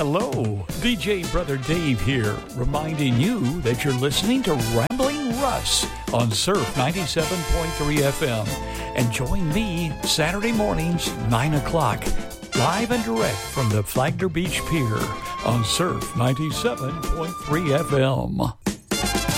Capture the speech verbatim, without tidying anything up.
hello. D J Brother Dave here, reminding you that you're listening to Rambling Russ on Surf ninety-seven point three F M. And join me Saturday mornings, nine o'clock, live and direct from the Flagler Beach Pier on Surf ninety-seven point three F M.